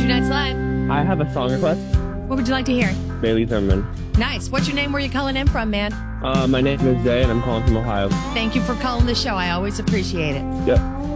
Nights Live. I have a song request. What would you like to hear? Bailey Thurman. Nice. What's your name? Where you calling in from, man? My name is Jay, and I'm calling from Ohio. Thank you for calling the show. I always appreciate it. Yep.